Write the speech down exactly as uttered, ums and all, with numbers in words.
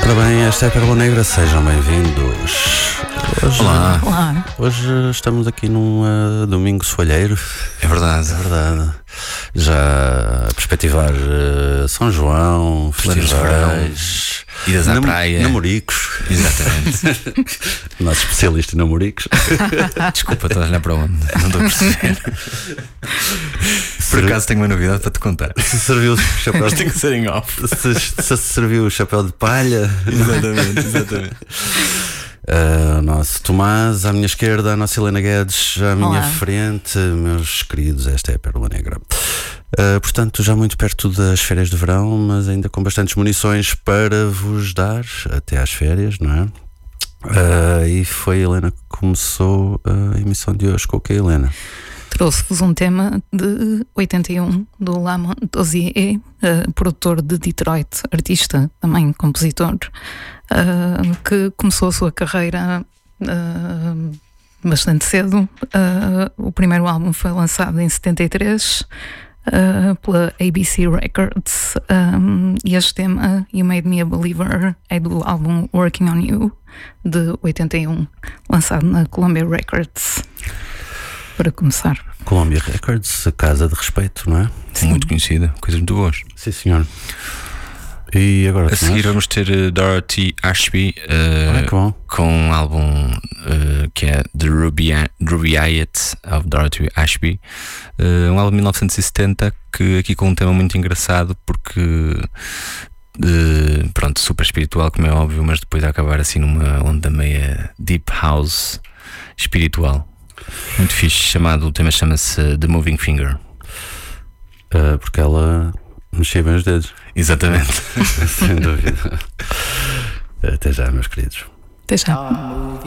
Ora bem, esta é a Pérola Negra, sejam bem-vindos. Hoje, Olá. Olá. Hoje estamos aqui num uh, domingo soalheiro. É verdade. É verdade. Já a perspectivar uh, São João, festivais, idas à nam- praia. namoricos. Exatamente. Nosso especialista em namoricos. Desculpa, estou a olhar para onde? Não estou a perceber. Por acaso tenho uma novidade para te contar. Se serviu o chapéu Mas tem que ser em off. se, se, se serviu o chapéu de palha. Exatamente, exatamente. Uh, o nosso Tomás à minha esquerda, a nossa Helena Guedes à minha Olá. frente. Meus queridos, esta é a Pérola Negra. Uh, portanto, já muito perto das férias de verão, mas ainda com bastantes munições para vos dar até às férias, não é? Uh, e foi a Helena que começou a emissão de hoje. Com o que é, Helena? Trouxe-vos um tema de oitenta e um do Lamont Dozier, uh, produtor de Detroit, artista, também compositor, uh, que começou a sua carreira uh, bastante cedo. Uh, o primeiro álbum foi lançado em setenta e três uh, pela A B C Records, um, e este tema, You Made Me a Believer, é do álbum Working on You, de oitenta e um, lançado na Columbia Records. Para começar. Columbia Records, a casa de respeito, não é? Sim. Muito conhecida, coisas muito boas. Sim, senhor. E agora, A seguir vamos ter uh, Dorothy Ashby uh, ah, que bom. com um álbum uh, que é The Rubaiyat Rubaiyat of Dorothy Ashby, uh, um álbum de mil novecentos e setenta, que aqui com um tema muito engraçado porque uh, pronto, super espiritual, como é óbvio, mas depois a acabar assim numa onda meia deep house espiritual. Muito fixe, chamado, o tema chama-se The Moving Finger. Uh, porque ela mexia bem os dedos. Exatamente. Sem dúvida. Até já, meus queridos. Até já.